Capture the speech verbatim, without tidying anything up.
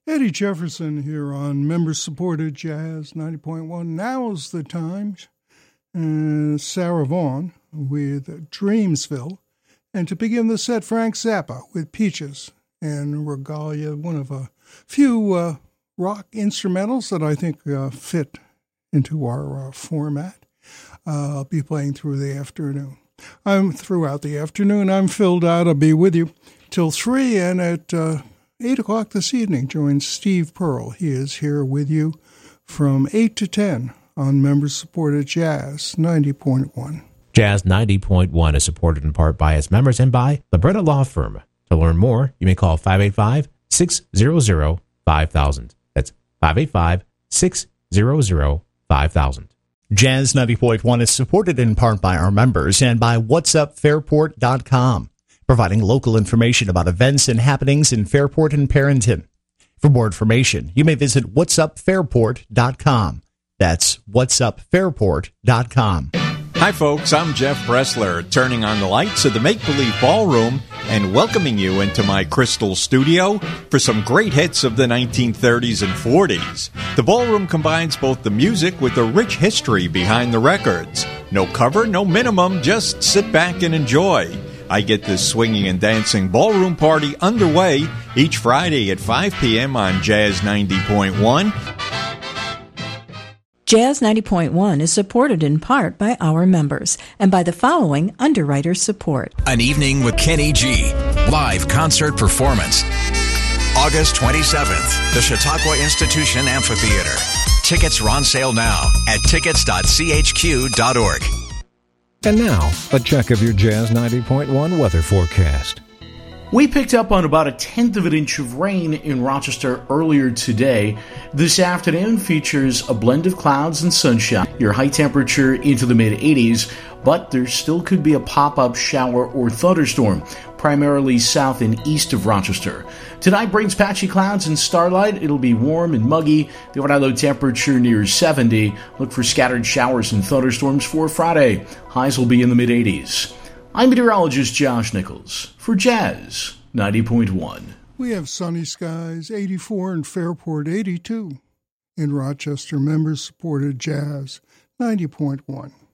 Eddie Jefferson here on member-supported Jazz ninety point one. Now's the time. Uh, Sarah Vaughan with Dreamsville. And to begin the set, Frank Zappa with Peaches and Regalia, one of a few uh, rock instrumentals that I think uh, fit into our uh, format. Uh, I'll be playing through the afternoon. I'm throughout the afternoon. I'm filled out. I'll be with you till three, and at uh, eight o'clock this evening, join Steve Pearl. He is here with you from eight to ten on member-supported Jazz ninety point one. Jazz ninety point one is supported in part by its members and by Libretta Law Firm. To learn more, you may call five eight five, six hundred, five thousand. That's five eight five, six hundred, five thousand. Jazz ninety point one is supported in part by our members and by whats up fairport dot com, providing local information about events and happenings in Fairport and Perrington. For more information, you may visit whats up fairport dot com. That's whats up fairport dot com. Hi, folks. I'm Jeff Bressler, turning on the lights of the Make Believe Ballroom and welcoming you into my crystal studio for some great hits of the nineteen thirties and forties. The ballroom combines both the music with the rich history behind the records. No cover, no minimum, just sit back and enjoy. I get this swinging and dancing ballroom party underway each Friday at five p.m. on Jazz ninety point one. Jazz ninety point one is supported in part by our members and by the following underwriter support. An Evening with Kenny G. Live concert performance. August twenty-seventh, the Chautauqua Institution Amphitheater. Tickets are on sale now at tickets dot c h q dot org. And now, a check of your Jazz ninety point one weather forecast. We picked up on about a tenth of an inch of rain in Rochester earlier today. This afternoon features a blend of clouds and sunshine. Your high temperature into the mid eighties, but there still could be a pop-up shower or thunderstorm, primarily south and east of Rochester. Tonight brings patchy clouds and starlight. It'll be warm and muggy. The overnight low temperature near seventy. Look for scattered showers and thunderstorms for Friday. Highs will be in the mid eighties. I'm meteorologist Josh Nichols for Jazz ninety point one. We have sunny skies, eighty-four in Fairport, eighty-two in Rochester. Members-supported Jazz ninety point one.